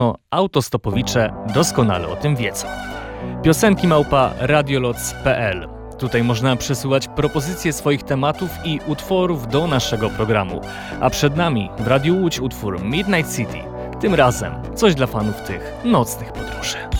Autostopowicze doskonale o tym wiedzą. Piosenki@radioloc.pl. Tutaj można przesyłać propozycje swoich tematów i utworów do naszego programu. A przed nami w Radiu Łódź utwór Midnight City. Tym razem coś dla fanów tych nocnych podróży.